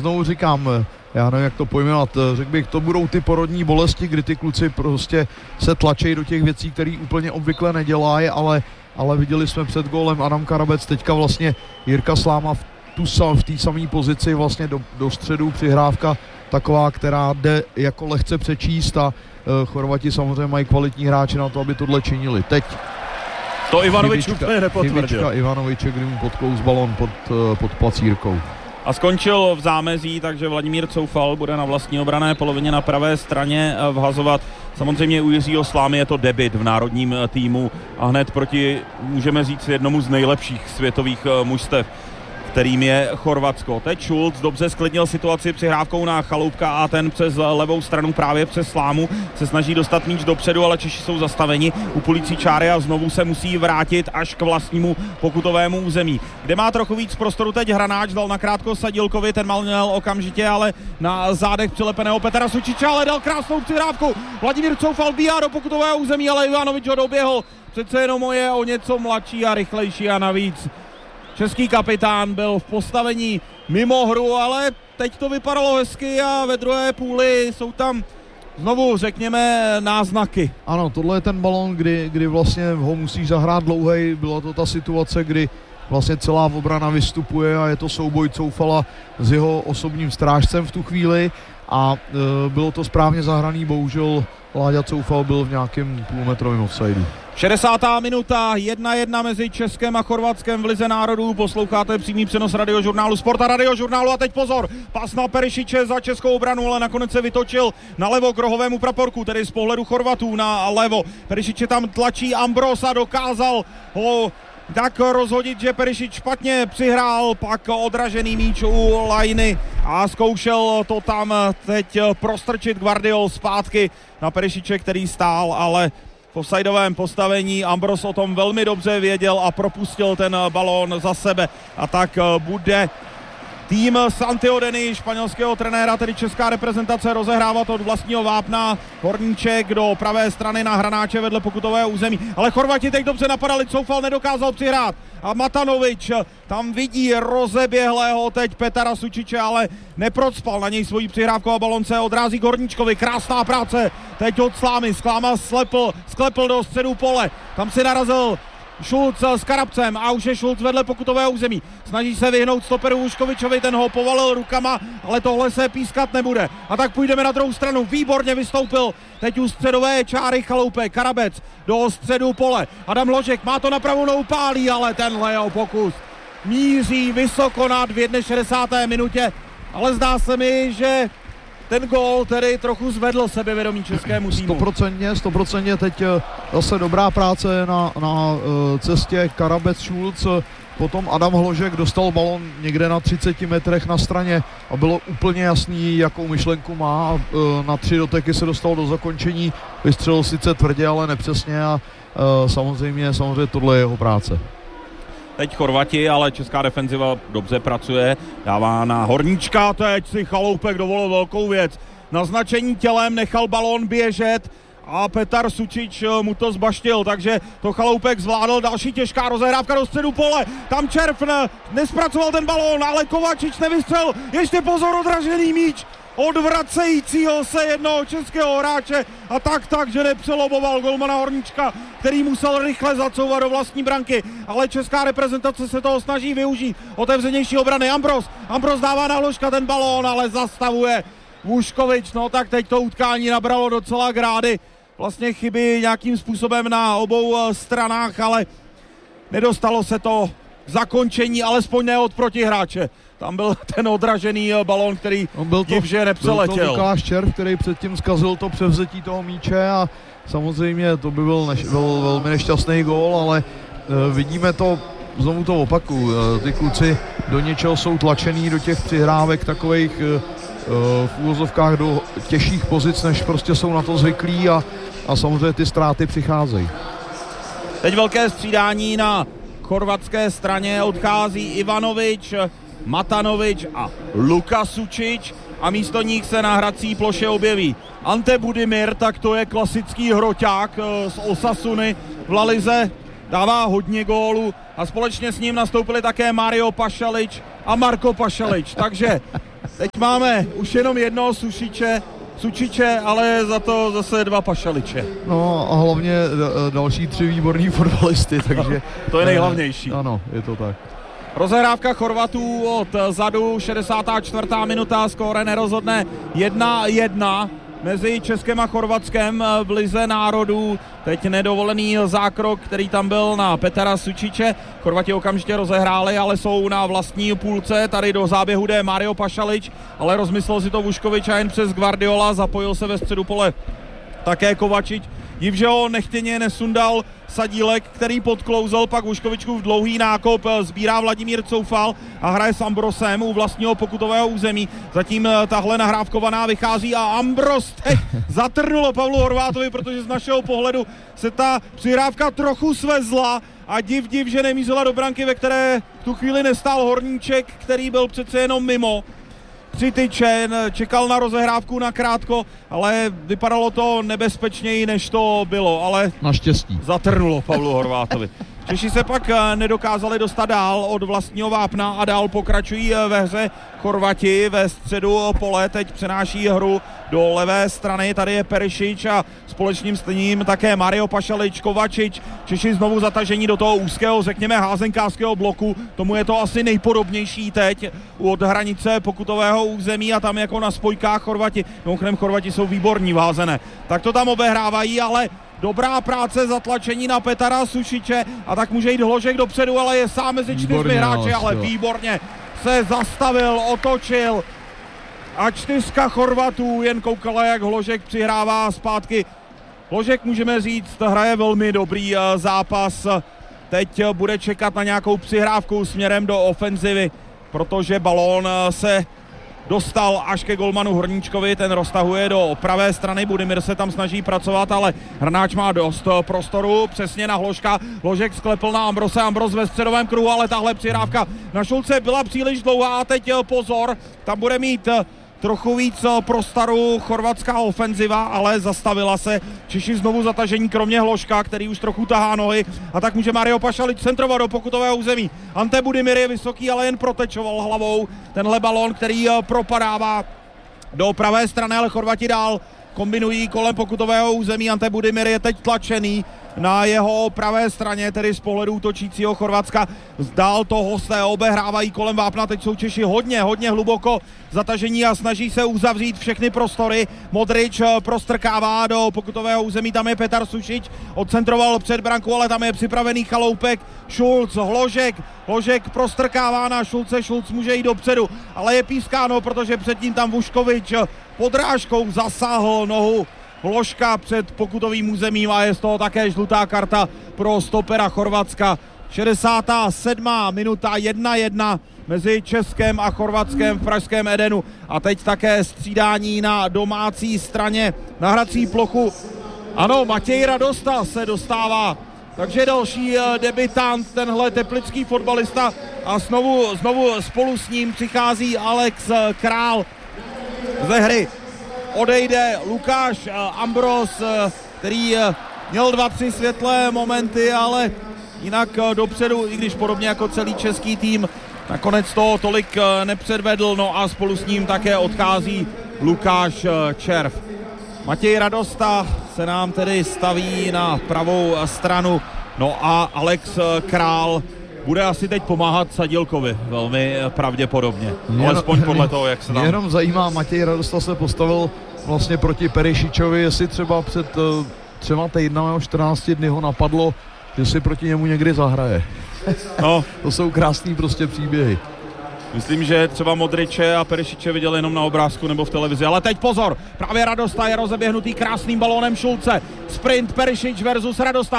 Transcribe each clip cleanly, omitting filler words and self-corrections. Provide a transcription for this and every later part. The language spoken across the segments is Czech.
znovu říkám, já nevím, jak to pojmenovat, řekl bych, to budou ty porodní bolesti, kdy ty kluci prostě se tlačí do těch věcí, které úplně obvykle nedělají, ale viděli jsme před gólem Adam Karabec, teďka vlastně Jirka Sláma v té samé pozici vlastně do středu, přihrávka taková, která jde jako lehce přečíst a Chorvati samozřejmě mají kvalitní hráči na to, aby tohle činili. Teď to Ivanovič úplně nepotvrdil. Chybička Ivanoviče, kdy mu podkous balon pod placírkou. A skončil v zámezí, takže Vladimír Coufal bude na vlastní obranné polovině na pravé straně vhazovat. Samozřejmě u Jiřího Slámy je to debut v národním týmu a hned proti, můžeme říct, jednomu z nejlepších světových mužstev, kterým je Chorvatsko. Teď Šulc dobře sklidnil situaci přihrávkou na Chaloupka a ten přes levou stranu právě přes Slámu se snaží dostat míč dopředu, ale Češi jsou zastaveni u půlící čáry a znovu se musí vrátit až k vlastnímu pokutovému území. Kde má trochu víc prostoru teď Hranáč, dal nakrátko Sadilkovi, ten měl okamžitě ale na zádech přilepeného Petra Sučiče, ale dal krásnou přihrávku. Vladimír Coufal bíhá do pokutového území, ale Ivanovič ho doběhl. Přece jenom je o něco mladší a rychlejší a navíc český kapitán byl v postavení mimo hru, ale teď to vypadalo hezky a ve druhé půli jsou tam znovu, řekněme, náznaky. Ano, tohle je ten balón, kdy vlastně ho musíš zahrát dlouhej. Byla to ta situace, kdy vlastně celá obrana vystupuje a je to souboj Coufala s jeho osobním strážcem v tu chvíli a bylo to správně zahraný, bohužel Láďa Coufal byl v nějakém půlmetrovém offsideu. 60. minuta, 1-1 mezi Českem a Chorvatskem v Lize národů. Posloucháte přímý přenos radiožurnálu Sport a radiožurnálu a teď pozor, pas na Perišiče za českou obranu, ale nakonec se vytočil na levo k rohovému praporku, tedy z pohledu Chorvatů na levo. Perišiče tam tlačí Ambros a dokázal ho tak rozhodit, že Perišič špatně přihrál, pak odražený míč u lajny a zkoušel to tam teď prostrčit Guardiol zpátky na Perišiče, který stál, ale v offsideovém postavení Ambros o tom velmi dobře věděl a propustil ten balón za sebe. A tak bude tým Santiago Deny, španělského trenéra, tedy česká reprezentace, rozehrávat od vlastního vápna. Horníček do pravé strany na Hranáče vedle pokutového území. Ale Chorvati teď dobře napadali, Coufal nedokázal přihrát. A Matanovič tam vidí rozeběhlého teď Petra Sučiče, ale neprocpal na něj svoji přihrávku a balon se odrází k Horníčkovi. Krásná práce teď od Slámy. Sláma sklepl do středu pole. Tam si narazil Šulc s Karabcem a už je Šulc vedle pokutového území. Snaží se vyhnout stoperu Vuškovičovi, ten ho povalil rukama, ale tohle se pískat nebude. A tak půjdeme na druhou stranu. Výborně vystoupil teď u středové čáry Chaloupek. Karabec do středu pole. Adam Ložek má to na pravou nohu, pálí, ale tenhle jeho pokus míří vysoko nad v 61. minutě. Ale zdá se mi, že ten gól tedy trochu zvedl sebevědomí českému týmu. 100% teď zase dobrá práce na cestě Karabec Šulc, potom Adam Hložek dostal balon někde na 30 metrech na straně a bylo úplně jasný, jakou myšlenku má. Na 3 doteky se dostal do zakončení, vystřelil sice tvrdě, ale nepřesně a samozřejmě tohle je jeho práce. Teď Chorvati, ale česká defenziva dobře pracuje, dává na Horníčka, teď si Chaloupek dovolil velkou věc. Naznačení tělem nechal balón běžet a Petar Sučič mu to zbaštil, takže to Chaloupek zvládl, další těžká rozehrávka do středu pole, tam Červ nespracoval ten balón, ale Kovačič nevystřelil, ještě pozor, odražený míč odvracejícího se jednoho českého hráče a takže nepřeloboval golmana Horníčka, který musel rychle zacouvat do vlastní branky, ale česká reprezentace se toho snaží využít. Otevřenější obrany Ambros dává na Hložka ten balón, ale zastavuje Vuškovič. No tak teď to utkání nabralo docela grády, vlastně chyby nějakým způsobem na obou stranách, ale nedostalo se to k zakončení, alespoň ne od protihráče. Tam byl ten odražený balón, který divže nepřeletěl. Byl to Lukáš Červ, který předtím zkazil to převzetí toho míče a samozřejmě to by byl velmi nešťastný gól, ale vidíme to, znovu to opakuju, ty kluci do něčeho jsou tlačený, do těch přihrávek takových v úvozovkách do těžších pozic, než prostě jsou na to zvyklí a samozřejmě ty ztráty přicházejí. Teď velké střídání na chorvatské straně, odchází Ivanovič, Matanovič a Luka Sučič a místo nich se na hrací ploše objeví Ante Budimir, tak to je klasický hroťák z Osasuny v La Lize, dává hodně gólů a společně s ním nastoupili také Mario Pašalič a Marko Pašalič, takže Teď máme už jenom jednoho Sučiče, ale za to zase 2 Pašaliče. No a hlavně další 3 výborní fotbalisty, takže... To je nejhlavnější. Ano, je to tak. Rozehrávka Chorvatů od zadu, 64. minuta, skóre nerozhodné 1-1 mezi Českem a Chorvatskem v Lize národů. Teď nedovolený zákrok, který tam byl na Petra Sučiče. Chorvati okamžitě rozehráli, ale jsou na vlastní půlce. Tady do záběhu jde Mario Pašalič, ale rozmyslel si to Vuškovič a jen přes Guardiola. Zapojil se ve středu pole také Kovačič. Div, že ho nechtěně nesundal Sadílek, který podklouzl, pak Vuškovičkův dlouhý nákop sbírá Vladimír Coufal a hraje s Ambrosem u vlastního pokutového území. Zatím tahle nahrávkovaná vychází a Ambros teď zatrnulo Pavlu Horvátovi, protože z našeho pohledu se ta přihrávka trochu svezla a div, že nemířila do branky, ve které v tu chvíli nestál Horníček, který byl přece jenom mimo. Přityčen, čekal na rozehrávku nakrátko, ale vypadalo to nebezpečněji, než to bylo, ale naštěstí zatrnulo Pavlu Horvátovi. Češi se pak nedokázali dostat dál od vlastního vápna a dál pokračují ve hře Chorvati ve středu pole. Teď přenáší hru do levé strany, tady je Perišič a společným s ním také Mario Pašalič, Kovačič. Češi znovu zatažení do toho úzkého, řekněme, házenkářského bloku. Tomu je to asi nejpodobnější teď od hranice pokutového území a tam jako na spojkách Chorvati. Mimochodem Chorvati jsou výborní v házené. Tak to tam obehrávají, ale dobrá práce, zatlačení na Petra Sušiče a tak může jít Hložek dopředu, ale je sám mezi 4 hráči, ale výborně se zastavil, otočil a 4 Chorvatů jen koukala, jak Hložek přihrává zpátky. Hložek, můžeme říct, hraje velmi dobrý zápas. Teď bude čekat na nějakou přihrávku směrem do ofenzivy, protože balón se dostal až ke golmanu Horníčkovi, ten roztahuje do pravé strany, Budimir se tam snaží pracovat, ale Hrnáč má dost prostoru, přesně na Hložka, Hložek sklepl na Ambrose, Ambros ve středovém kruhu, ale tahle přihrávka na Šulce byla příliš dlouhá a teď pozor, tam bude mít trochu víc prostoru chorvatská ofenziva, ale zastavila se. Češi znovu zatažení, kromě Hložka, který už trochu tahá nohy, a tak může Mario Pašalič centrovat do pokutového území. Ante Budimir je vysoký, ale jen protečoval hlavou tenhle balón, který propadává do pravé strany, ale Chorvati dál kombinují kolem pokutového území. Ante Budimir je teď tlačený na jeho pravé straně, tedy z pohledu útočícího Chorvatska. Zdál to hosté, obehrávají kolem vápna, teď jsou Češi hodně hluboko zatažení a snaží se uzavřít všechny prostory. Modrič prostrkává do pokutového území, tam je Petar Sušič, odcentroval před branku, ale tam je připravený Chaloupek, Šulc, Hložek prostrkává na Šulce, Šulc může jít dopředu, ale je pískáno, protože předtím tam Vuškovič podrážkou zasáhl nohu Hložka před pokutovým územím a je z toho také žlutá karta pro stopera Chorvatska. 67. minuta 1-1 mezi Českem a Chorvatskem v pražském Edenu a teď také střídání na domácí straně na hrací plochu. Ano, Matěj Radosta se dostává, takže další debutant, tenhle teplický fotbalista a znovu spolu s ním přichází Alex Král ze hry. Odejde Lukáš Ambros, který měl 2-3 světlé momenty, ale jinak dopředu, i když podobně jako celý český tým, nakonec toho tolik nepředvedl, no a spolu s ním také odchází Lukáš Červ. Matěj Radosta se nám tedy staví na pravou stranu, no a Alex Král bude asi teď pomáhat Sadílkovi, velmi pravděpodobně, alespoň podle toho, jak se tam... Jenom zajímá, Matěj Radosta se postavil vlastně proti Perišičovi, jestli třeba před 3 týdny nebo 14 dny ho napadlo, že si proti němu někdy zahraje. No. To jsou krásný prostě příběhy. Myslím, že třeba Modriče a Perišiče viděli jenom na obrázku nebo v televizi, ale teď pozor, právě Radosta je rozeběhnutý krásným balónem Šulce, sprint Perišič versus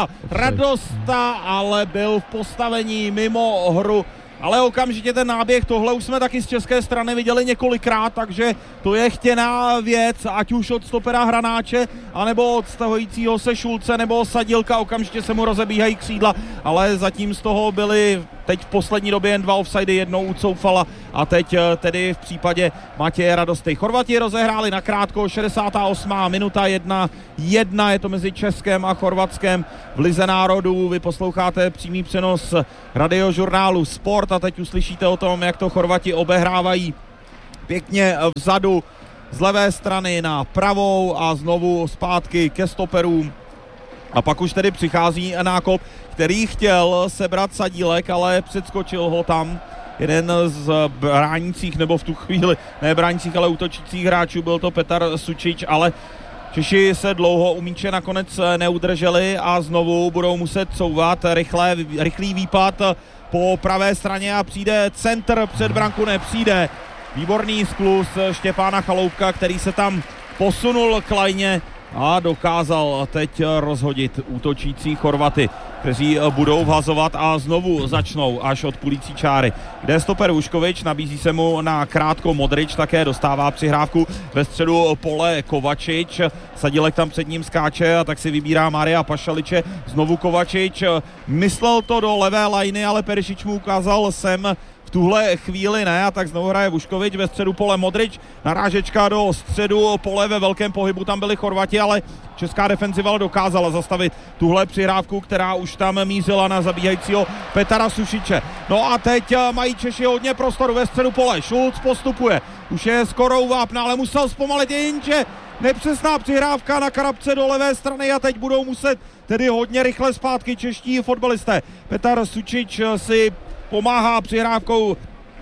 Radosta, ale byl v postavení mimo hru, ale okamžitě ten náběh, tohle už jsme taky z české strany viděli několikrát, takže to je chtěná věc, ať už od stopera Hranáče, anebo od stahujícího se Šulce nebo Sadílka, okamžitě se mu rozebíhají křídla, ale zatím z toho byly teď v poslední době jen 2 offsidy, jednou u Coufala a teď tedy v případě Matěje Radosty. Chorvati rozehráli nakrátko, 68. minuta 1-1, je to mezi Českem a Chorvatskem v Lize národů. Vy posloucháte přímý přenos radiožurnálu Sport a teď uslyšíte o tom, jak to Chorvati obehrávají pěkně vzadu z levé strany na pravou a znovu zpátky ke stoperům. A pak už tedy přichází nákop, který chtěl sebrat Sadílek, ale předskočil ho tam jeden z bránících, nebo v tu chvíli ne bránících, ale útočících hráčů, byl to Petar Sučič, ale Češi se dlouho u míče nakonec neudrželi a znovu budou muset couvat. Rychlý výpad po pravé straně a přijde centr, před branku nepřijde. Výborný skluz Štěpána Chaloupka, který se tam posunul k lajně a dokázal teď rozhodit útočící Chorvaty, kteří budou vhazovat a znovu začnou až od půlící čáry, kde stoper Uškovič, nabízí se mu na krátko Modrič, také dostává přihrávku ve středu pole Kovačič, Sadílek tam před ním skáče a tak si vybírá Maria Pašaliče, znovu Kovačič, myslel to do levé lajny, ale Perišič mu ukázal sem tuhle chvíli ne, a tak znovu hraje Vuškovič, ve středu pole Modrič, narážečka do středu pole, ve velkém pohybu tam byli Chorvati, ale česká defenziva dokázala zastavit tuhle přihrávku, která už tam mířila na zabíhajícího Petara Sušiče. No a teď mají Češi hodně prostoru ve středu pole, Šulc postupuje, už je skoro u vápna, ale musel zpomalit, jenže nepřesná přihrávka na Karabce do levé strany a teď budou muset tedy hodně rychle zpátky čeští fotbalisté. Petar Sušič si pomáhá přihrávkou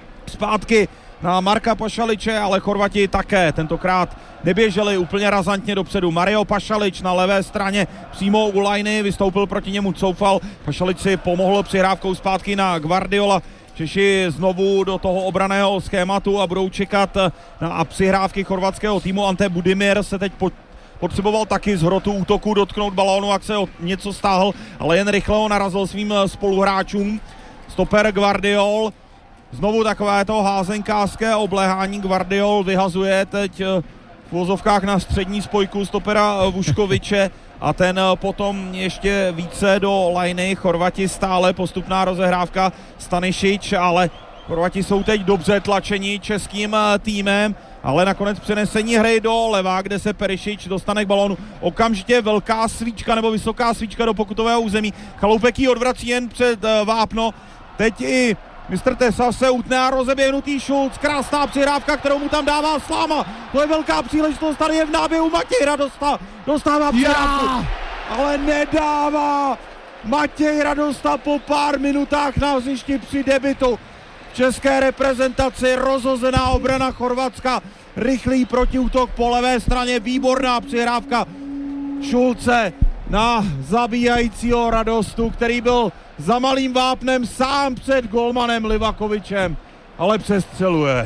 zpátky na Marka Pašaliče, ale Chorvati také tentokrát neběželi úplně razantně dopředu. Mario Pašalič na levé straně přímo u lajny, vystoupil proti němu Coufal, Pašalič si pomohl přihrávkou zpátky na Guardiola. Češi znovu do toho obranného schématu a budou čekat na přihrávky chorvatského týmu. Ante Budimir se teď potřeboval taky z hrotu útoku dotknout balónu, jak se něco stáhl, ale jen rychle ho narazil svým spoluhráčům. Stoper Guardiol, znovu takové to házenkářské obléhání, Guardiol vyhazuje teď v uvozovkách na střední spojku stopera Vuškoviče a ten potom ještě více do lajny. Chorvati stále postupná rozehrávka Stanišič, ale Chorvati jsou teď dobře tlačeni českým týmem, ale nakonec přenesení hry do leva, kde se Perišič dostane k balónu. Okamžitě velká svíčka nebo vysoká svíčka do pokutového území. Chaloupek ji odvrací jen před vápno. Teď i mistr Tesa se utne a rozeběhnutý Šulc. Krásná přihrávka, kterou mu tam dává Sláma. To je velká příležitost, tady je v náběhu Matěj Radosta. Dostává přihrávku, ale nedává. Matěj Radosta po pár minutách na hřišti při debutu v české reprezentaci. Rozhozená obrana Chorvatska. Rychlý protiútok po levé straně. Výborná přihrávka Šulce na zabíjajícího Radostu, který byl za malým vápnem sám před golmanem Livakovičem, ale přestřeluje.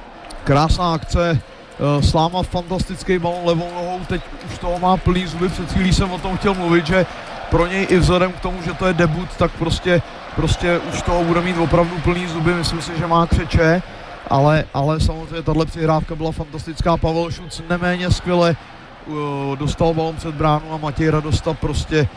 Krásná akce, Sláma fantastický balon levou nohou, teď už toho má plný zuby, před chvílí jsem o tom chtěl mluvit, že pro něj i vzhledem k tomu, že to je debut, tak prostě už toho bude mít opravdu plný zuby, myslím si, že má křeče, ale samozřejmě tahle přihrávka byla fantastická, Pavel Šulc neméně skvěle dostal balon před bránu a Matěj Radosta prostě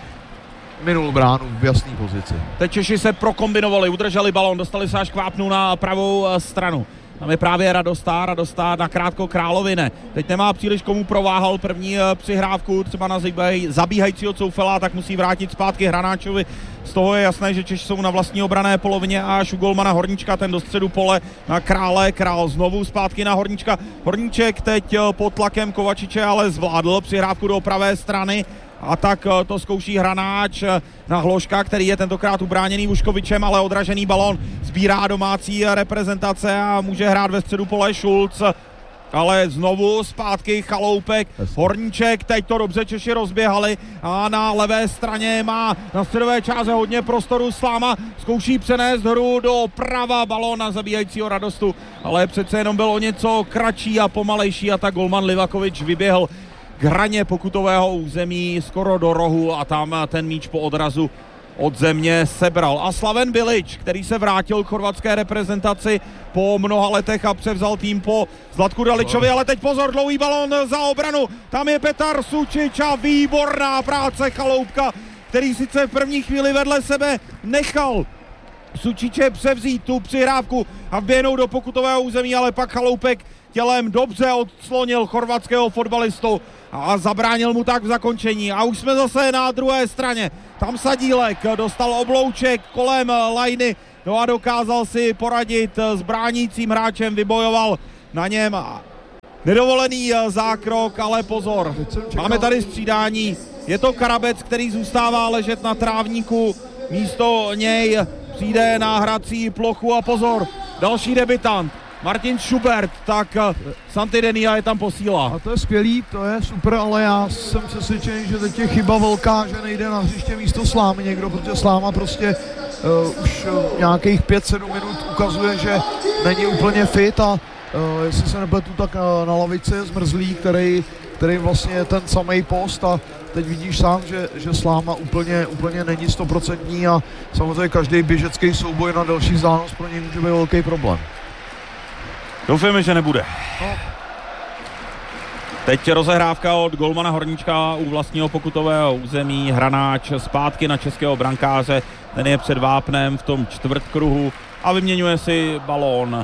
minul bránu v jasné pozici. Teď Češi se prokombinovali, udrželi balon, dostali se až k vápnu na pravou stranu. Tam je právě Radosta na krátko Královine. Teď nemá příliš komu prováhal první přihrávku, třeba na zabíhajícího Coufela, tak musí vrátit zpátky Hranáčovi. Z toho je jasné, že Češi jsou na vlastní obranné polovině a až u golmana Horníčka, ten do středu pole na Krále. Král znovu zpátky na Horníčka. Horníček teď pod tlakem Kovačiče ale zvládl přihrávku do pravé strany. A tak to zkouší Hranáč na Hloška, který je tentokrát ubráněný Vuškovičem, ale odražený balón sbírá domácí reprezentace a může hrát ve středu pole Šulc. Ale znovu zpátky Chaloupek, Horníček, teď to dobře Češi rozběhali a na levé straně má na středové čáře hodně prostoru Sláma, zkouší přenést hru do prava, balón na zabíjajícího Radostu, ale přece jenom byl o něco kratší a pomalejší a tak golman Livakovič vyběhl k hraně pokutového území skoro do rohu a tam ten míč po odrazu od země sebral. A Slaven Bilić, který se vrátil k chorvatské reprezentaci po mnoha letech a převzal tým po Zlatku Daličovi, ale teď pozor, dlouhý balón za obranu, tam je Petar Sučič a výborná práce Chaloupka, který sice v první chvíli vedle sebe nechal Sučiče převzít tu přihrávku a vběhnout do pokutového území, ale pak Chaloupek tělem dobře odslonil chorvatského fotbalistu a zabránil mu tak v zakončení. A už jsme zase na druhé straně. Tam Sadílek dostal oblouček kolem lajny, no a dokázal si poradit s bránícím hráčem, vybojoval na něm nedovolený zákrok, ale pozor, máme tady střídání, je to Karabec, který zůstává ležet na trávníku, místo něj přijde na hrací plochu a pozor, další debutant, Martin Schubert, tak Santidenia je tam posílá. A to je skvělý, to je super, ale já jsem přesvědčený, že teď je chyba velká, že nejde na hřiště místo Slámy někdo, protože Sláma prostě už nějakých 5-7 minut ukazuje, že není úplně fit a jestli se nepletu, tak na lavici je Zmrzlý, který vlastně je ten samej post a teď vidíš sám, že Sláma úplně není 100% a samozřejmě každý běžecký souboj na delší vzdálenost pro něj může být velký problém. Doufujeme, že nebude. Teď rozehrávka od golmana Horníčka u vlastního pokutového území, Hranáč zpátky na českého brankáře, ten je před vápnem v tom čtvrtkruhu a vyměňuje si balón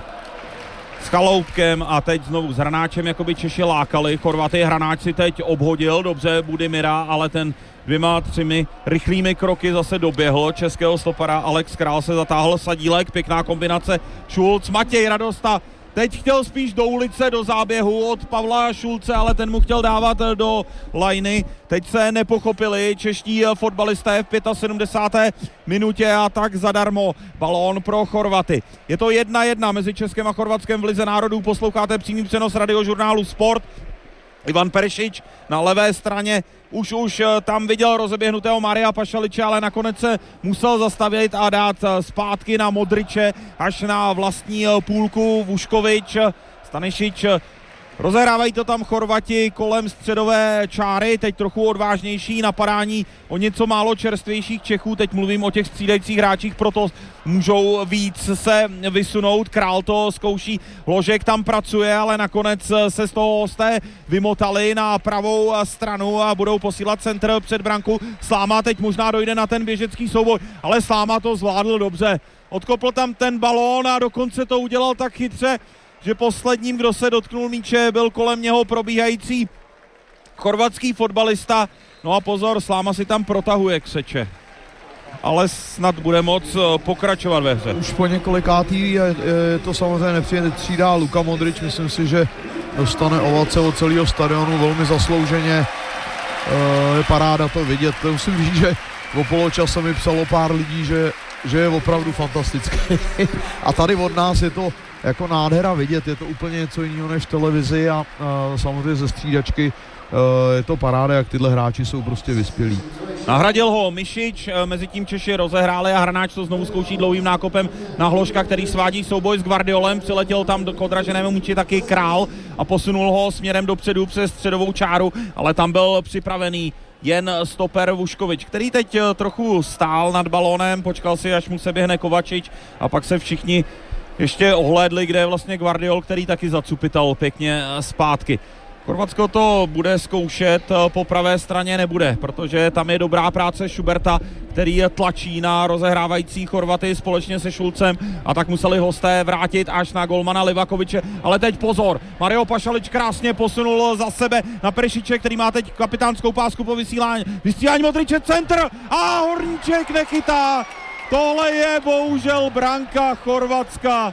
s Chaloupkem a teď znovu s Hranáčem, jako by Češi lákali. Chorvaty, Hranáč si teď obhodil dobře Budimira, ale ten 2-3 rychlými kroky zase doběhl českého stopera. Alex Král se zatáhl, Sadílek, pěkná kombinace, Šulc, Matěj Radosta. Teď chtěl spíš do ulice, do záběhu od Pavla Šulce, ale ten mu chtěl dávat do lajny. Teď se nepochopili čeští fotbalisté v 75. minutě a tak zadarmo balón pro Chorvaty. Je to 1-1 mezi Českem a Chorvatskem v Lize národů. Posloucháte přímý přenos radiožurnálu Sport. Ivan Perišič na levé straně už tam viděl rozeběhnutého Maria Pašaliče, ale nakonec se musel zastavit a dát zpátky na Modriče až na vlastní půlku. Vuškovič, Stanišič, rozehrávají to tam Chorvati kolem středové čáry, teď trochu odvážnější napadání o něco málo čerstvějších Čechů, teď mluvím o těch střídajících hráčích, proto můžou víc se vysunout, Král to zkouší, Ložek tam pracuje, ale nakonec se z toho hosté vymotali na pravou stranu a budou posílat centr před branku. Sláma teď možná dojde na ten běžecký souboj, ale Sláma to zvládl dobře, odkopl tam ten balón a dokonce to udělal tak chytře, že posledním, kdo se dotknul míče, byl kolem něho probíhající chorvatský fotbalista. No a pozor, Sláma si tam protahuje Křeče. Ale snad bude moc pokračovat ve hře. Už po několikátý je to samozřejmě nepříjemně třídá Luka Modrič. Myslím si, že dostane ovace od celého stadionu velmi zaslouženě. Je paráda to vidět. Musím říct, že o poločase mi psalo pár lidí, že je opravdu fantastický. A tady od nás je to jako nádhera vidět, je to úplně něco jiného než v televizi a samozřejmě ze střídačky je to paráda, jak tyhle hráči jsou prostě vyspělí. Nahradil ho Mišič, mezitím Češi rozehráli a Hranáč to znovu zkouší dlouhým nákopem na Hloška, který svádí souboj s Guardiolem, přiletěl tam do odraženému míči taky Král a posunul ho směrem dopředu přes středovou čáru, ale tam byl připravený jen stoper Vuškovič, který teď trochu stál nad balónem, počkal si, až mu se běhne Kovačič a pak se všichni ještě ohlédli, kde je vlastně Guardiol, který taky zacupital pěkně zpátky. Chorvatsko to bude zkoušet, po pravé straně nebude, protože tam je dobrá práce Schuberta, který je tlačí na rozehrávající Chorvaty společně se Šulcem a tak museli hosté vrátit až na golmana Livakoviče. Ale teď pozor, Mario Pašalič krásně posunul za sebe na Perišiče, který má teď kapitánskou pásku po vysílání Modriče, centr a Horníček nechytá. Tohle je bohužel branka Chorvatska.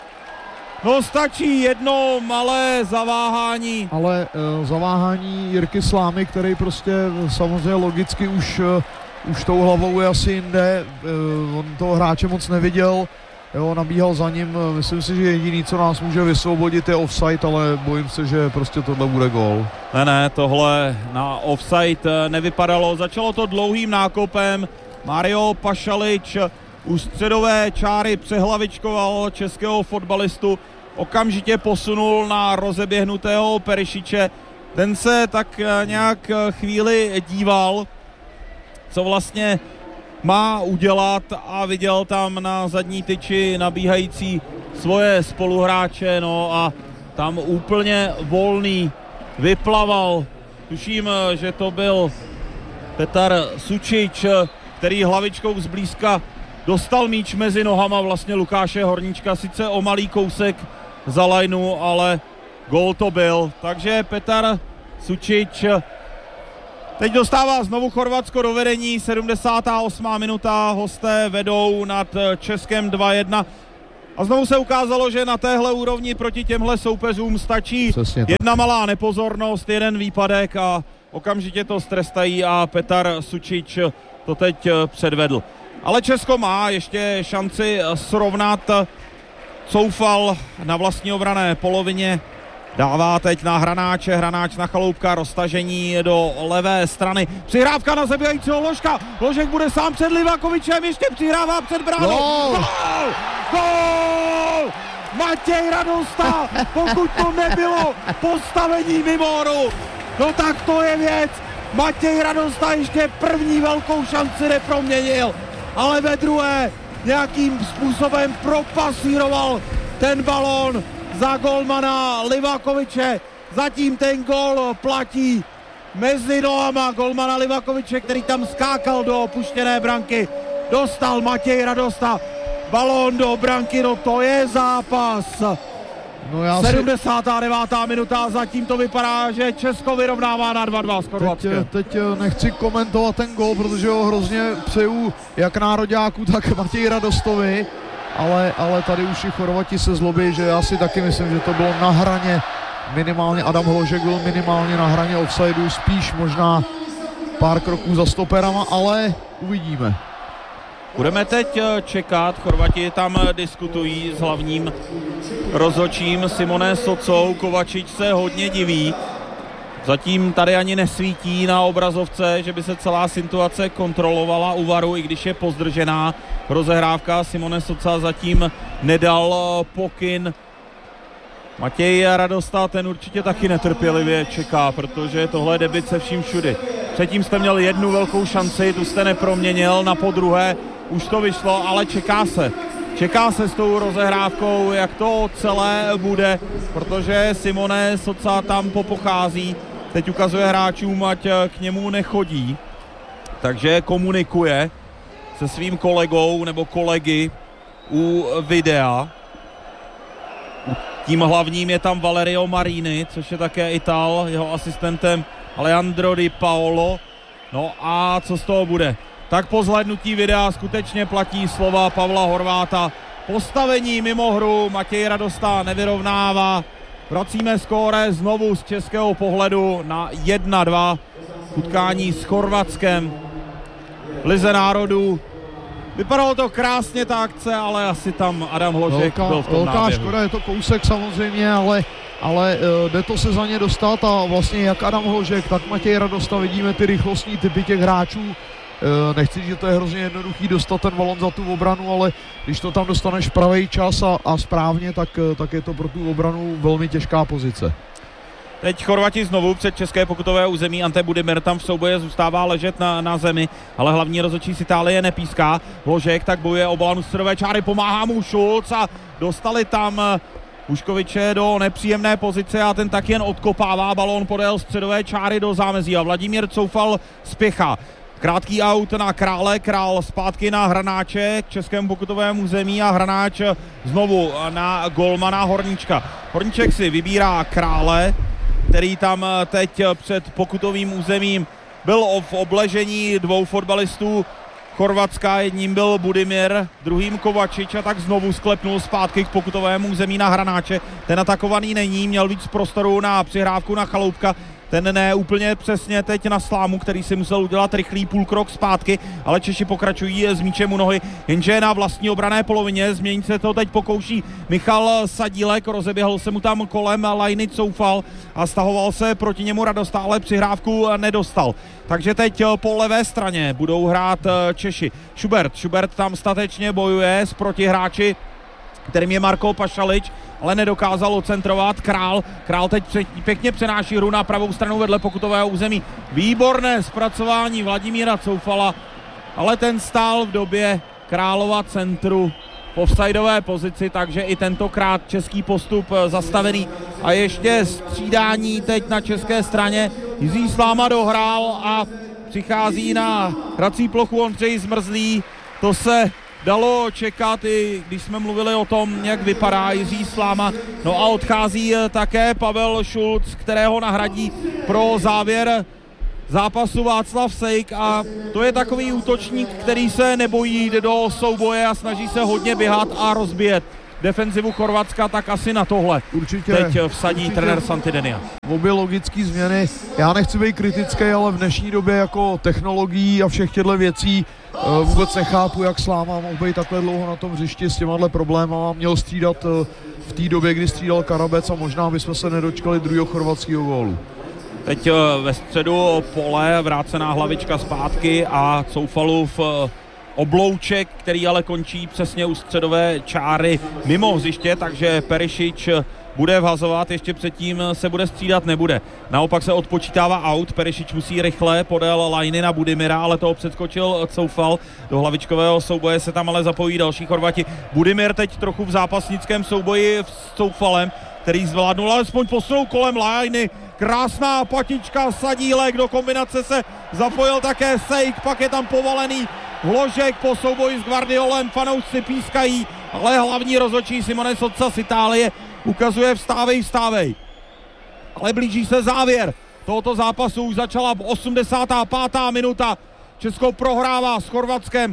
No stačí jedno malé zaváhání. Ale zaváhání Jirky Slámy, který prostě samozřejmě logicky už tou hlavou je asi jinde. On toho hráče moc neviděl, jo, nabíhal za ním. Myslím si, že jediný, co nás může vysvobodit, je offside, ale bojím se, že prostě tohle bude gól. Ne, tohle na offside nevypadalo. Začalo to dlouhým nákopem. Mario Pašalič u středové čáry přehlavičkoval českého fotbalistu, okamžitě posunul na rozeběhnutého Perišiče. Ten se tak nějak chvíli díval, co vlastně má udělat a viděl tam na zadní tyči nabíhající svoje spoluhráče, no a tam úplně volný vyplaval. Tuším, že to byl Petar Sučič, který hlavičkou zblízka dostal míč mezi nohama vlastně Lukáše Horníčka, sice o malý kousek za lajnu, ale gól to byl. Takže Petar Sučič teď dostává znovu Chorvatsko do vedení, 78. minuta, hosté vedou nad Českem 2-1. A znovu se ukázalo, že na téhle úrovni proti těmhle soupeřům stačí jedna malá nepozornost, jeden výpadek a okamžitě to strestají a Petar Sučič to teď předvedl. Ale Česko má ještě šanci srovnat. Coufal na vlastní obranné polovině dává teď na Hranáče, Hranáč na Chaloupka, roztažení do levé strany. Přihrávka na zabíjajícího Ložka. Ložek bude sám před Livakovičem, ještě přihrává před bránou. Gól! Gól! Matěj Radosta, pokud to nebylo postavení mimo hru, no tak to je věc. Matěj Radosta ještě první velkou šanci neproměnil, ale ve druhé nějakým způsobem propasíroval ten balón za golmana Livakoviče. Zatím ten gól platí mezi nohama golmana Livakoviče, který tam skákal do opuštěné branky. Dostal Matěj Radosta balón do branky, no to je zápas. No 79. minuta, zatím to vypadá, že Česko vyrovnává na 2-2 s Chorvatskem. Teď nechci komentovat ten gól, protože ho hrozně přeju jak nároďáku, tak Matěji Radostovi, ale tady už i Chorvati se zlobí, že já si taky myslím, že to bylo na hraně, minimálně Adam Hložek byl minimálně na hraně offsideu, spíš možná pár kroků za stoperama, ale uvidíme. Budeme teď čekat, Chorvati tam diskutují s hlavním rozhodčím Simone Socou, Kovačič se hodně diví. Zatím tady ani nesvítí na obrazovce, že by se celá situace kontrolovala u VARu, i když je pozdržená rozehrávka. Simone Soca zatím nedal pokyn. Matěj Radosta, ten určitě taky netrpělivě čeká, protože tohle je debut se vším všudy. Předtím jste měl jednu velkou šanci, tu jste neproměnil, na podruhé už to vyšlo, ale čeká se. Čeká se s tou rozehrávkou, jak to celé bude, protože Simone Soca tam popochází. Teď ukazuje hráčům, ať k němu nechodí, takže komunikuje se svým kolegou nebo kolegy u videa. Tím hlavním je tam Valerio Marini, což je také Ital, jeho asistentem Alejandro Di Paolo. No a co z toho bude? Tak po zhlédnutí videa skutečně platí slova Pavla Horváta. Postavení mimo hru, Matěj Radosta nevyrovnává. Vracíme skóre znovu z českého pohledu na 1-2 utkání s Chorvatskem v Lize národů. Vypadalo to krásně ta akce, ale asi tam Adam Hložek byl v tom náběhu. Velká škoda, je to kousek samozřejmě, ale jde to se za ně dostat a vlastně jak Adam Hložek, tak Matěj Radosta, vidíme ty rychlostní typy těch hráčů. Nechci říct, že to je hrozně jednoduchý dostat ten balon za tu obranu, ale když to tam dostaneš v pravý čas a správně, tak je to pro tu obranu velmi těžká pozice. Teď Chorvati znovu před české pokutové území. Ante Budimir tam v souboji zůstává ležet na zemi, ale hlavní rozhodčí z Itálie nepíská. Hložek tak bojuje o balonu středové čáry, pomáhá mu Šulc a dostali tam Puškoviče do nepříjemné pozice a ten tak jen odkopává balón podél středové čáry do zámezí a Vladimír Coufal spěchá. Krátký aut na Krále, Král zpátky na Hranáče k českému pokutovému území a Hranáč znovu na golmana Horníčka. Horníček si vybírá Krále, který tam teď před pokutovým územím byl v obležení dvou fotbalistů Chorvatska, jedním byl Budimir, druhým Kovačič a tak znovu sklepnul zpátky k pokutovému území na Hranáče. Ten atakovaný není, měl víc prostoru na přihrávku na Chaloupka, ten ne úplně přesně teď na Slámu, který si musel udělat rychlý půlkrok zpátky, ale Češi pokračují s míčem u nohy, jenže na vlastní obranné polovině, změnit se to teď pokouší Michal Sadílek, rozeběhl se mu tam kolem lajny Coufal a stahoval se proti němu Radosta, ale přihrávku nedostal. Takže teď po levé straně budou hrát Češi. Schubert tam statečně bojuje s protihráči, kterým je Marko Pašalič, ale nedokázal ocentrovat. Král teď pěkně přenáší hru na pravou stranu vedle pokutového území. Výborné zpracování Vladimíra Coufala, ale ten stál v době Králova centru v offsideové pozici, takže i tentokrát český postup zastavený. A ještě střídání teď na české straně. Jiří Sláma dohrál a přichází na hrací plochu Ondřej Zmrzlý. To se dalo čekat, i když jsme mluvili o tom, jak vypadá Jiří Sláma. No a odchází také Pavel Šulc, kterého nahradí pro závěr zápasu Václav Sejk a to je takový útočník, který se nebojí jít do souboje a snaží se hodně běhat a rozbíjet. defenzivu Chorvatska, tak asi na tohle určitě, teď vsadí trenér Santidenia. Obě logické změny, já nechci být kritický, ale v dnešní době jako technologií a všech těchto věcí vůbec nechápu, jak Sláma mohl být takhle dlouho na tom hřišti s těmahle problémama. Měl střídat v té době, kdy střídal Karabec a možná bychom se nedočkali druhého chorvatského gólu. Teď ve středu pole, vrácená hlavička zpátky a Coufalův oblouček, který ale končí přesně u středové čáry mimo hřiště, takže Perišič bude vhazovat, ještě předtím se bude střídat, nebude. Naopak se odpočítává out, Perišič musí rychle podél lajny na Budimira, ale toho předskočil Coufal. Do hlavičkového souboje se tam ale zapojí další Chorvati. Budimir teď trochu v zápasnickém souboji s Coufalem, který zvládnul alespoň posunout kolem lajny. Krásná patička, Sadílek, do kombinace se zapojil také Sejk, pak je tam povalený Hložek po souboji s Guardiolem, fanoušci pískají, ale hlavní rozhodčí Simone Sozza z Itálie ukazuje vstávej. Ale blíží se závěr tohoto zápasu, už začala 85. minuta. Česko prohrává s Chorvatskem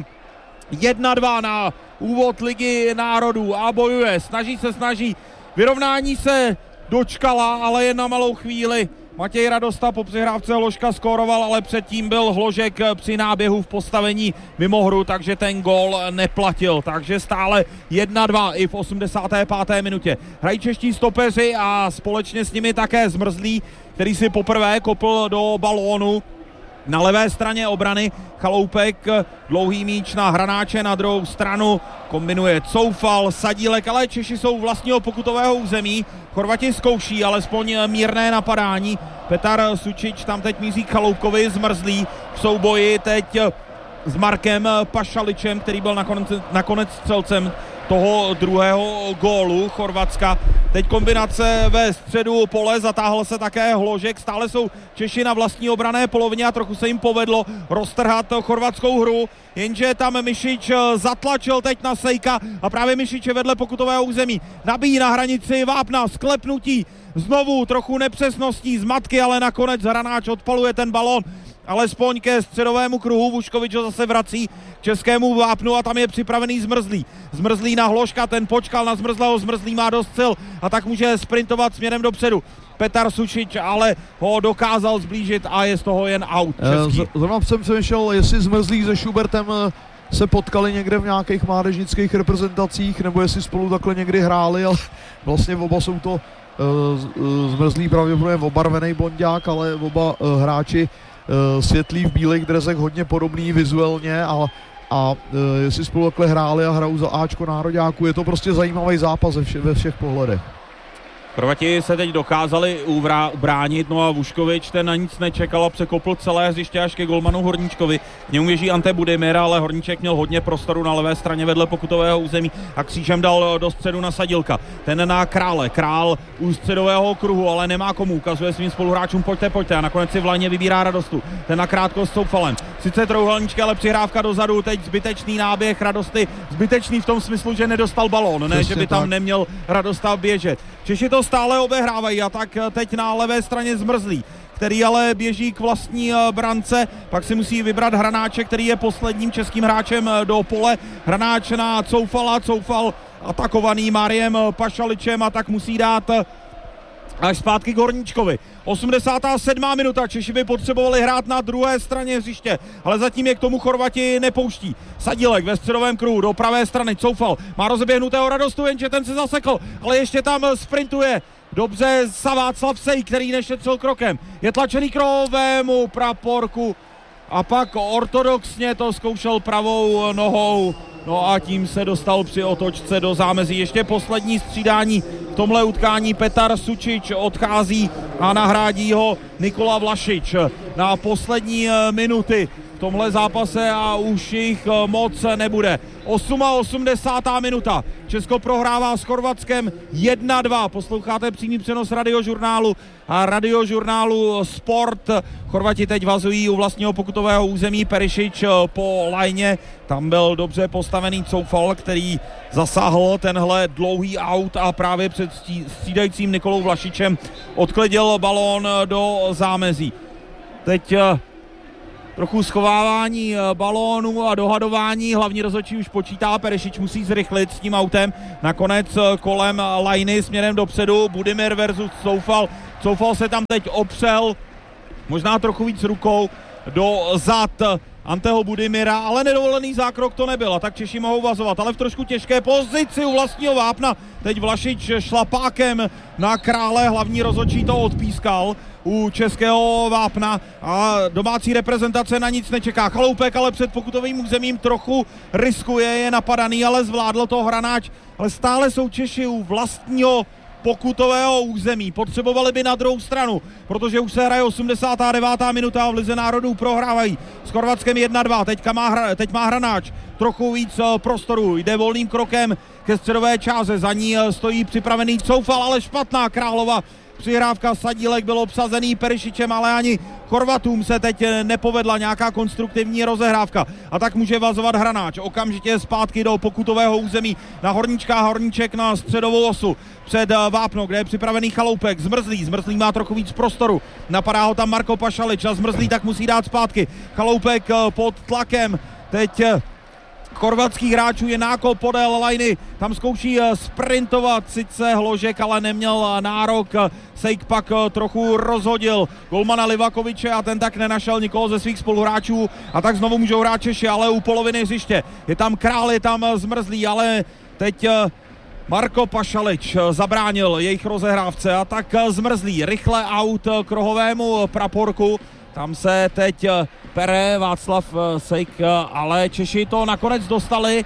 1-2 na úvod Ligy národů a bojuje, snaží, vyrovnání se dočkala, ale jen na malou chvíli. Matěj Radosta po přihrávce Hložka skóroval, ale předtím byl Hložek při náběhu v postavení mimo hru, takže ten gól neplatil. Takže stále 1-2 i v 85. minutě. Hrají čeští stopeři a společně s nimi také Zmrzlý, který si poprvé kopl do balónu. Na levé straně obrany Chaloupek, dlouhý míč na Hranáče, na druhou stranu kombinuje Coufal, Sadílek, ale Češi jsou vlastního pokutového území. Chorvati zkouší alespoň mírné napadání. Petar Sučič tam teď míří k Chaloupkovi, Zmrzlý v souboji teď s Markem Pašaličem, který byl nakonec střelcem toho druhého gólu Chorvatska. Teď kombinace ve středu pole, zatáhl se také Hložek, stále jsou Češi na vlastní obranné polovině a trochu se jim povedlo roztrhat chorvatskou hru, jenže tam Mišič zatlačil teď na Sejka a právě Mišič je vedle pokutového území. Nabíjí na hranici Vápna, sklepnutí, znovu trochu nepřesností, zmatky, ale nakonec Hranáč odpaluje ten balón alespoň ke středovému kruhu. Vuškovič ho zase vrací k českému Vápnu a tam je připravený Zmrzlý. Zmrzlý na Hložka, ten počkal na Zmrzlého, Zmrzlý má dost sil a tak může sprintovat směrem dopředu. Petar Sučič ale ho dokázal zblížit a je z toho jen out český. Zrovna jsem přemýšlel, jestli Zmrzlý se Schubertem se potkali někde v nějakých mládežnických reprezentacích, nebo jestli spolu takhle někdy hráli, ale vlastně oba jsou to Zmrzlý pravděpodobně obarvený blonďák, ale oba hráči světlí v bílých dresech, hodně podobný vizuálně a jestli spolu takhle hráli a hrajou za Ačko nároďáků, je to prostě zajímavý zápas ve všech pohledech. Chorvati se teď dokázali ubránit, no a Vuškovič ten na nic nečekal a překopl celé hřiště až ke golmanu Horníčkovi. K němu běží Ante Budimir, ale Horníček měl hodně prostoru na levé straně vedle pokutového území a křížem dal do středu na Sadílka. Ten na Krále, Král u středového kruhu, ale nemá komu, ukazuje svým spoluhráčům pojďte a nakonec si v lajně vybírá Radostu. Ten na krátko s Coufalem. Sice trojuhelníčky, ale přihrávka dozadu, teď zbytečný náběh Radosty, zbytečný v tom smyslu, že nedostal balón, ne, že by tam neměl Radosta běžet. Češi to stále obehrávají a tak teď na levé straně Zmrzlý, který ale běží k vlastní brance, pak si musí vybrat Hranáče, který je posledním českým hráčem do pole. Hranáč na Coufala, Coufal atakovaný Mariem Pašaličem a tak musí dát až zpátky k Horníčkovi. 87. minuta, Češi by potřebovali hrát na druhé straně hřiště, ale zatím je k tomu Chorvati nepouští. Sadílek ve středovém kruhu do pravé strany, Coufal má rozeběhnutého Radostu, jenže ten se zasekl, ale ještě tam sprintuje dobře Václav Sej, který nešetřil krokem. Je tlačený k rovému praporku a pak ortodoxně to zkoušel pravou nohou. No a tím se dostal při otočce do zámezí. Ještě poslední střídání v tomhle utkání. Petar Sučič odchází a nahrádí ho Nikola Vlašič na poslední minuty v tomhle zápase a už jich moc nebude. 88. minuta. Česko prohrává s Chorvatskem 1-2. Posloucháte přímý přenos Radiožurnálu a Radiožurnálu Sport. Chorvati teď vazují u vlastního pokutového území. Perišič po lajně. Tam byl dobře postavený Coufal, který zasáhl tenhle dlouhý aut a právě před střídajícím Nikolou Vlašičem odkleděl balón do zámezí. Teď trochu schovávání balónu a dohadování. Hlavní rozhodčí už počítá, Perešič musí zrychlit s tím autem. Nakonec kolem lajny směrem dopředu, Budimir versus Coufal. Coufal se tam teď opřel, možná trochu víc rukou do zad Anteho Budimira, ale nedovolený zákrok to nebyl, a tak Češi mohou vazovat, ale v trošku těžké pozici u vlastního vápna. Teď Vlašič šlapákem na Krále, hlavní rozhodčí to odpískal u českého vápna a domácí reprezentace na nic nečeká. Chaloupek ale před pokutovým územím trochu riskuje, je napadaný, ale zvládl to Hranáč, ale stále jsou Češi u vlastního pokutového území. Potřebovali by na druhou stranu, protože už se hraje 89. minuta a v Lize národů prohrávají s Chorvatskem 1-2. Teď má Hranáč trochu víc prostoru, jde volným krokem ke středové čáře, za ní stojí připravený Coufal, ale špatná Králova přihrávka, Sadílek byl obsazený Perišičem, ale ani Chorvatům se teď nepovedla nějaká konstruktivní rozehrávka, a tak může vazovat Hranáč okamžitě zpátky do pokutového území na Horníčka. Horníček na středovou osu před vápno, kde je připravený Chaloupek. Zmrzlý má trochu víc prostoru, napadá ho tam Marko Pašalič a Zmrzlý tak musí dát zpátky. Chaloupek pod tlakem, teď chorvatských hráčů je nákop podél lajny, tam zkouší sprintovat sice Hložek, ale neměl nárok. Sejk pak trochu rozhodil golmana Livakoviče a ten tak nenašel nikoho ze svých spoluhráčů, a tak znovu můžou hrát Češi, ale u poloviny hřiště je tam Král, je tam Zmrzlý, ale teď Marko Pašalič zabránil jejich rozehrávce, a tak Zmrzlý rychle aut k rohovému praporku. Tam se teď pere Václav Sejk, ale Češi to nakonec dostali.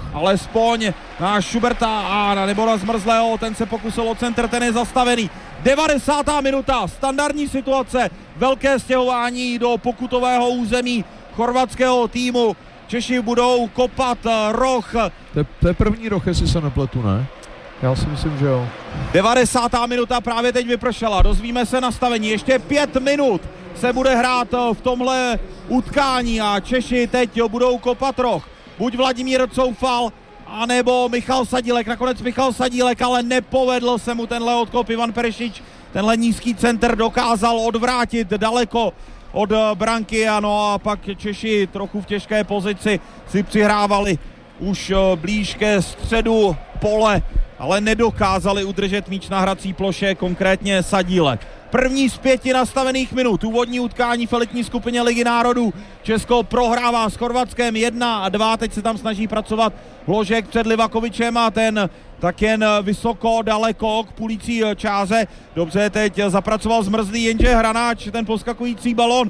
Alespoň na Schuberta a nebo na Zmrzlého, ten se pokusil o centr, ten je zastavený. 90. minuta, standardní situace, velké stěhování do pokutového území chorvatského týmu. Češi budou kopat roh. To je první roh, jestli se nepletu, ne? Já si myslím, že jo. 90. minuta právě teď vypršela, dozvíme se nastavení, ještě 5 minut se bude hrát v tomhle utkání a Češi teď budou kopat roh. Buď Vladimír Coufal, anebo Michal Sadílek. Nakonec Michal Sadílek, ale nepovedl se mu tenhle odkop. Ivan Perešič tenhle nízký center dokázal odvrátit daleko od branky, ano, a pak Češi trochu v těžké pozici si přihrávali už blíž ke středu pole, ale nedokázali udržet míč na hrací ploše, konkrétně Sadílek. První z 5 nastavených minut úvodní utkání v elitní skupině Ligy národů. Česko prohrává s Chorvatskem 1-2, teď se tam snaží pracovat Hložek před Livakovičem a ten tak jen vysoko, daleko k půlící čáře. Dobře, teď zapracoval Zmrzlý, jenže Hranáč ten poskakující balon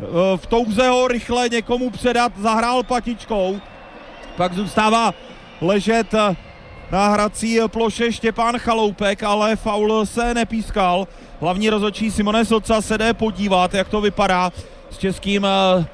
v touze ho rychle někomu předat zahrál patičkou. Pak zůstává ležet na hrací ploše Štěpán Chaloupek, ale faul se nepískal. Hlavní rozhodčí Simone Soca se jde podívat, jak to vypadá s českým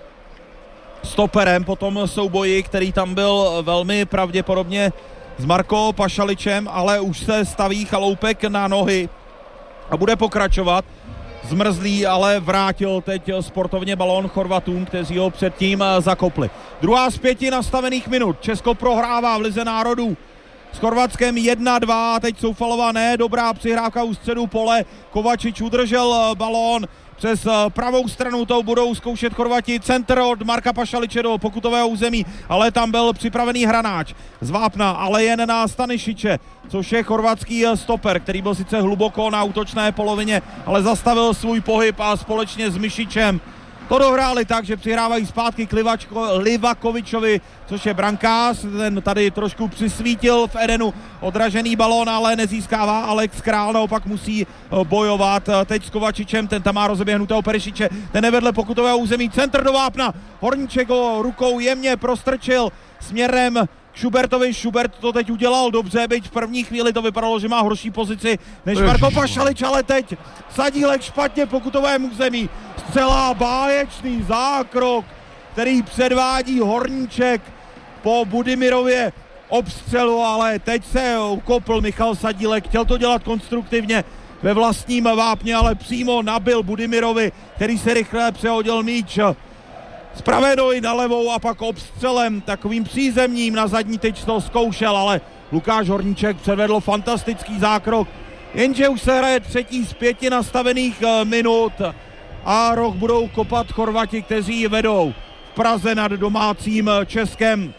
stoperem po tom souboji, který tam byl velmi pravděpodobně s Marko Pašaličem, ale už se staví Chaloupek na nohy a bude pokračovat. Zmrzlý ale vrátil teď sportovně balón Chorvatům, kteří ho předtím zakopli. Druhá z 5 nastavených minut. Česko prohrává v Lize národů s Chorvatskem 1-2, teď Soufalová dobrá přihrávka u středu pole, Kovačič udržel balón, přes pravou stranu to budou zkoušet Chorvati, centr od Marka Pašaliče do pokutového území, ale tam byl připravený Hranáč z vápna, ale jen na Stanišiče, což je chorvatský stoper, který byl sice hluboko na útočné polovině, ale zastavil svůj pohyb a společně s Mišičem to dohráli tak, že přihrávají zpátky k Livakovičovi, což je brankář, ten tady trošku přisvítil v Edenu, odražený balón, ale nezískává Alex Král, naopak musí bojovat teď s Kovačičem, ten tam má rozeběhnutého Perišiče, ten nevedle pokutového území, centr do vápna, Horníček ho rukou jemně prostrčil směrem k Schubertovi, Schubert to teď udělal dobře, byť v první chvíli to vypadalo, že má horší pozici než Marko Pašalič, ale teď Sadílek špatně v pokutovém území, zcela báječný zákrok, který předvádí Horníček po Budimirově obstřelu, ale teď se ukopl Michal Sadílek, chtěl to dělat konstruktivně ve vlastním vápně, ale přímo nabil Budimirovi, který se rychle přehodil míč z pravé nohy na levou a pak obstřelem takovým přízemním na zadní tyč to zkoušel, ale Lukáš Horníček předvedl fantastický zákrok, jenže už se hraje třetí z 5 nastavených minut a roh budou kopat Chorvati, kteří vedou Praze nad domácím Českem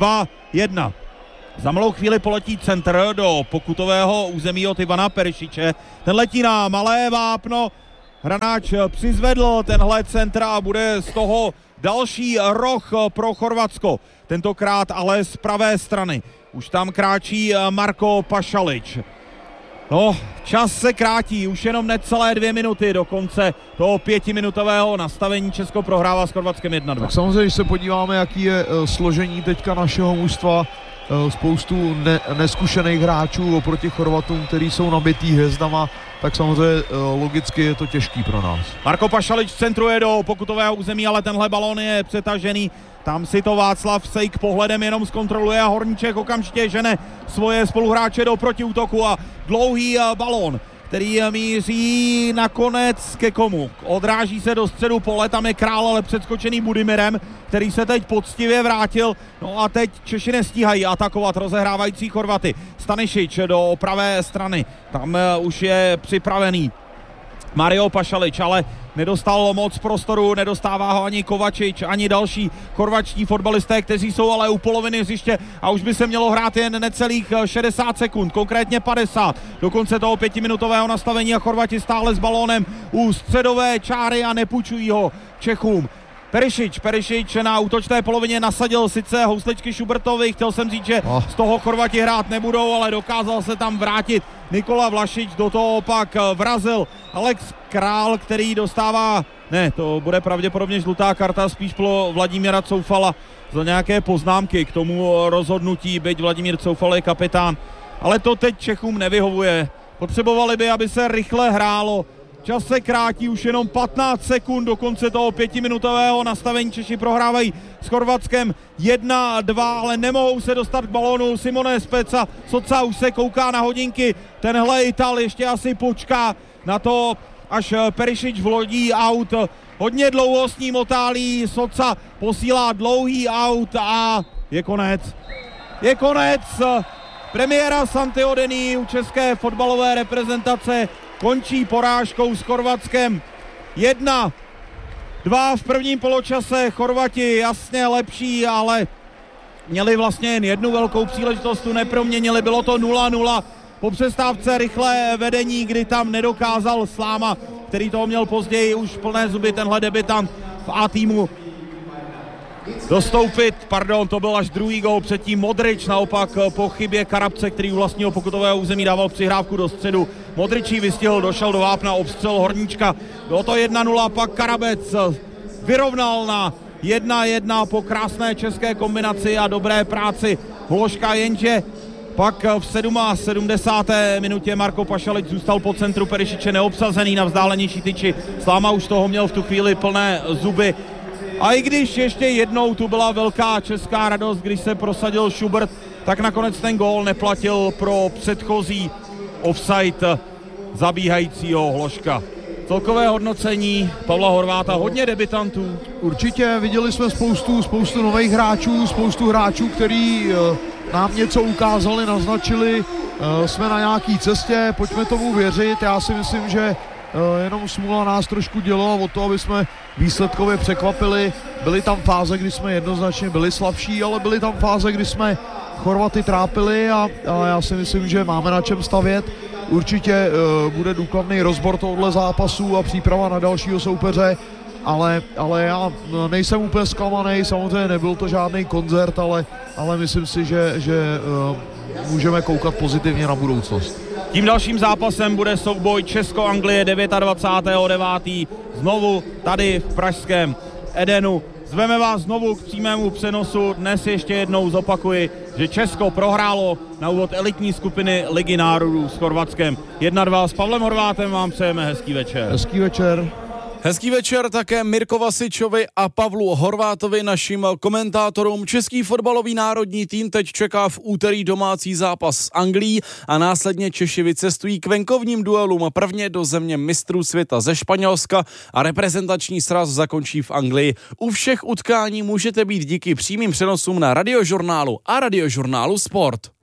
2-1. Za malou chvíli poletí centr do pokutového území od Ivana Perišiče. Ten letí na malé vápno. Hranáč přizvedl tenhle centr a bude z toho další roh pro Chorvatsko. Tentokrát ale z pravé strany. Už tam kráčí Marko Pašalič. No, čas se krátí, už jenom necelé 2 minuty do konce toho 5minutového nastavení. Česko prohrává s Chorvatskem 1-2. Tak samozřejmě, když se podíváme, jaký je složení teďka našeho mužstva, spoustu neskušených hráčů oproti Chorvatům, kteří jsou nabitý hvězdama, tak samozřejmě logicky je to těžký pro nás. Marko Pašalič centruje do pokutového území, ale tenhle balón je přetažený. Tam si to Václav Sejk pohledem jenom zkontroluje a Horníček okamžitě žene svoje spoluhráče do protiútoku a dlouhý balón, který míří nakonec ke komu. Odráží se do středu pole, tam je Král, ale předskočený Budimirem, který se teď poctivě vrátil. No a teď Češi nestíhají atakovat rozehrávající Chorvaty. Stanišič do pravé strany, tam už je připravený Mario Pašalič, ale nedostal moc prostoru, nedostává ho ani Kovačič, ani další chorvatští fotbalisté, kteří jsou ale u poloviny hřiště a už by se mělo hrát jen necelých 60 sekund, konkrétně 50 do konce toho 5minutového nastavení a Chorvati stále s balónem u středové čáry a nepůjčují ho Čechům. Perišič na útočné polovině nasadil sice housličky Šubertovi, chtěl jsem říct, že z toho Chorvati hrát nebudou, ale dokázal se tam vrátit Nikola Vlašič, do toho pak vrazil Alex Král, který dostává, to bude pravděpodobně žlutá karta, spíš pro Vladimíra Coufala za nějaké poznámky k tomu rozhodnutí, byť Vladimír Coufal je kapitán, ale to teď Čechům nevyhovuje, potřebovali by, aby se rychle hrálo. Čas se krátí, už jenom 15 sekund do konce toho 5minutového nastavení. Češi prohrávají s Chorvatskem 1-2, ale nemohou se dostat k balónu. Simone Speca, Soca už se kouká na hodinky. Tenhle Ital ještě asi počká na to, až Perišič vlodí aut. Hodně dlouho s ním otálí, Soca posílá dlouhý aut a je konec. Je konec. Premiéra Santiago Dení u české fotbalové reprezentace končí porážkou s Chorvatskem 1-2 v prvním poločase. Chorvati jasně lepší, ale měli vlastně jen jednu velkou příležitost, tu neproměnili, bylo to 0-0. Po přestávce rychlé vedení, kdy tam nedokázal Sláma, který toho měl později už plné zuby, tenhle debutant v A týmu, dostoupit, to byl až druhý gól, předtím Modrič naopak po chybě Karabce, který u vlastního pokutového území dával přihrávku do středu. Modrič ji vystihl, došel do vápna, obstřel Horníčka, bylo to 1-0, pak Karabec vyrovnal na 1-1 po krásné české kombinaci a dobré práci Hloška, jenže pak v 77. minutě Marko Pašalič zůstal po centru Perišiče neobsazený na vzdálenější tyči. Sláma už toho měl v tu chvíli plné zuby. A i když ještě jednou tu byla velká česká radost, když se prosadil Schubert, tak nakonec ten gól neplatil pro předchozí offside zabíhajícího Hloška. Celkové hodnocení Pavla Horváta, hodně debutantů. Určitě viděli jsme spoustu nových hráčů, spoustu hráčů, který nám něco ukázali, naznačili, jsme na nějaký cestě, pojďme tomu věřit. Já si myslím, že jenom smůla nás trošku dělala o to, aby jsme výsledkově překvapili. Byly tam fáze, kdy jsme jednoznačně byli slabší, ale byly tam fáze, kdy jsme Chorvaty trápili a já si myslím, že máme na čem stavět. Určitě bude důkladný rozbor tohohle zápasu a příprava na dalšího soupeře, ale já nejsem úplně zklamaný, samozřejmě nebyl to žádný koncert, ale myslím si, že můžeme koukat pozitivně na budoucnost. Tím dalším zápasem bude souboj Česko-Anglie 29.9. znovu tady v pražském Edenu. Zveme vás znovu k přímému přenosu. Dnes ještě jednou zopakuji, že Česko prohrálo na úvod elitní skupiny Ligy národů s Chorvatskem 1-2. S Pavlem Horvátem vám přejeme hezký večer. Hezký večer. Hezký večer také Mirko Vasičovi a Pavlu Horvátovi, našim komentátorům. Český fotbalový národní tým teď čeká v úterý domácí zápas s Anglií a následně Češi vycestují k venkovním duelům, prvně do země mistrů světa ze Španělska a reprezentační sraz zakončí v Anglii. U všech utkání můžete být díky přímým přenosům na Radiožurnálu a Radiožurnálu Sport.